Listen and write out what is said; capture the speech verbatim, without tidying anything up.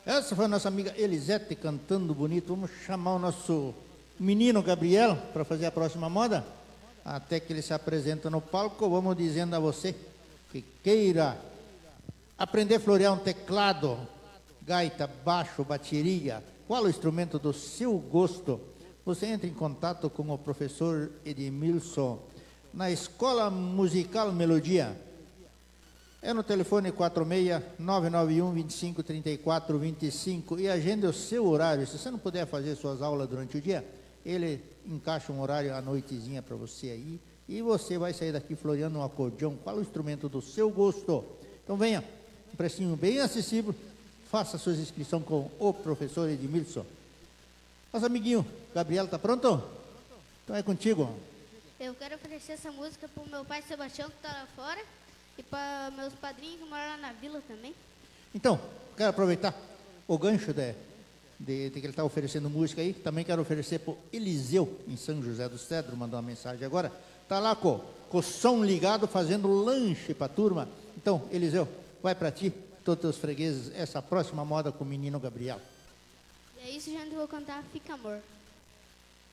Essa foi a nossa amiga Elisete cantando bonito. Vamos chamar o nosso menino Gabriel para fazer a próxima moda. Até que ele se apresenta no palco, vamos dizendo a você que queira aprender a florear um teclado, gaita, baixo, bateria, qual o instrumento do seu gosto, você entra em contato com o professor Edmilson na Escola Musical Melodia. É no telefone quatro seis nove nove um, dois cinco, três quatro dois cinco e agende o seu horário. Se você não puder fazer suas aulas durante o dia, ele encaixa um horário à noitezinha para você aí e você vai sair daqui floreando um acordeão. Qual o instrumento do seu gosto? Então venha, um precinho bem acessível, faça sua inscrição com o professor Edmilson. Nosso amiguinho Gabriel, tá pronto? Então é contigo. Eu quero oferecer essa música para o meu pai Sebastião, que está lá fora, e para meus padrinhos que moram lá na vila também. Então, quero aproveitar o gancho de, de, de que ele está oferecendo música aí. Também quero oferecer para o Eliseu, em São José do Cedro, mandou uma mensagem agora. Está lá com, com o som ligado, fazendo lanche para a turma. Então, Eliseu, vai para ti, todos os fregueses, essa próxima moda com o menino Gabriel. E é isso, gente, eu vou cantar Fica Amor.